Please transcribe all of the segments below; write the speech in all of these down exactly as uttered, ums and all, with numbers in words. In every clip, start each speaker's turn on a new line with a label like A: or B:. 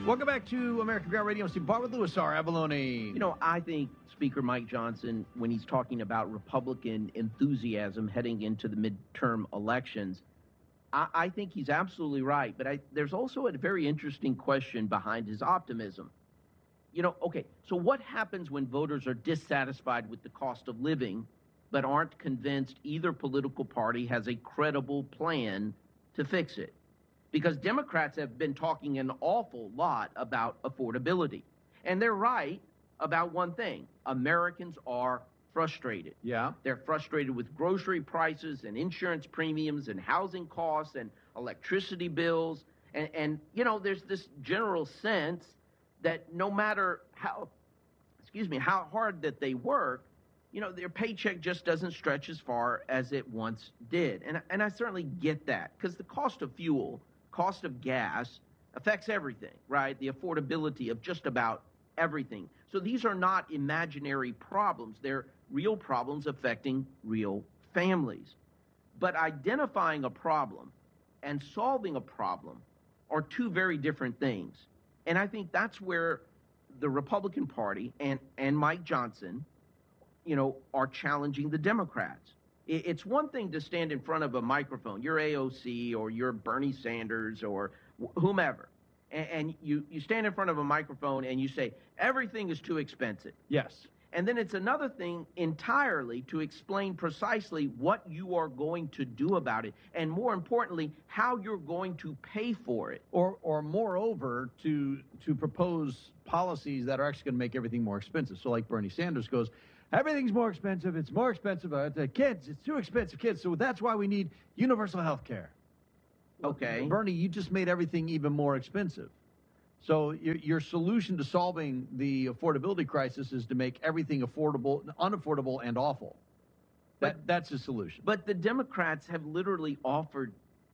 A: Welcome back to American Ground Radio. Steve Barr with Louis R. Abalone.
B: You know, I think Speaker Mike Johnson, when he's talking about Republican enthusiasm heading into the midterm elections, I, I think he's absolutely right. But I, there's also a very interesting question behind his optimism. You know, okay, so what happens when voters are dissatisfied with the cost of living but aren't convinced either political party has a credible plan to fix it? Because Democrats have been talking an awful lot about affordability. And they're right about one thing. Americans are frustrated.
A: Yeah.
B: They're frustrated with grocery prices and insurance premiums and housing costs and electricity bills. And, and you know, there's this general sense that no matter how, excuse me, how hard that they work, you know, their paycheck just doesn't stretch as far as it once did. And, and I certainly get that, because the cost of fuel, cost of gas affects everything, right? The affordability of just about everything. So these are not imaginary problems. They're real problems affecting real families. But identifying a problem and solving a problem are two very different things. And I think that's where the Republican Party and, and Mike Johnson, you know, are challenging the Democrats. It's one thing to stand in front of a microphone. You're A O C or you're Bernie Sanders or whomever. And, and you, you stand in front of a microphone and you say, everything is too expensive.
A: Yes.
B: And then it's another thing entirely to explain precisely what you are going to do about it. And more importantly, how you're going to pay for it.
A: Or, or moreover, to, to propose policies that are actually going to make everything more expensive. So like Bernie Sanders goes, everything's more expensive. It's more expensive. Uh, the kids, it's too expensive, kids. So that's why we need universal health care.
B: Okay.
A: Bernie, you just made everything even more expensive. So your, your solution to solving the affordability crisis is to make everything affordable, unaffordable, and awful. That, but, that's the solution.
B: But the Democrats have literally offered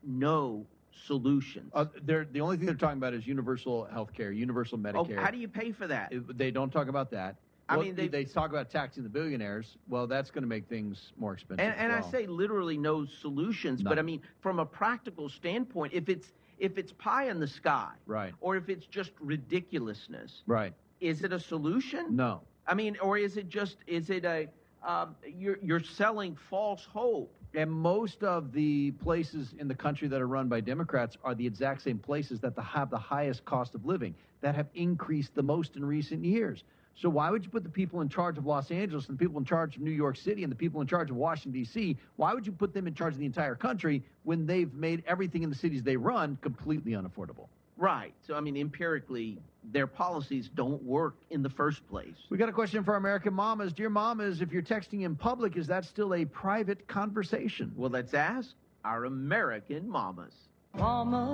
B: no solutions.
A: Uh, they're, the only thing they're talking about is universal health care, universal Medicare.
B: Oh, how do you pay for that?
A: It, they don't talk about that.
B: I
A: well,
B: mean, they,
A: they talk about taxing the billionaires. Well, that's going to make things more expensive.
B: And, and
A: well.
B: I say literally no solutions,
A: None.
B: But I mean, from a practical standpoint, if it's if it's pie in the sky,
A: right,
B: or if it's just ridiculousness,
A: right,
B: is it a solution?
A: No.
B: I mean, or is it just is it a um, you're you're selling false hope?
A: And most of the places in the country that are run by Democrats are the exact same places that the, have the highest cost of living, that have increased the most in recent years. So why would you put the people in charge of Los Angeles and the people in charge of New York City and the people in charge of Washington, D C, why would you put them in charge of the entire country when they've made everything in the cities they run completely unaffordable?
B: Right. So, I mean, empirically, their policies don't work in the first place.
A: We got a question for our American mamas. Dear mamas, if you're texting in public, is that still a private conversation?
B: Well, let's ask our American mamas.
C: Mama.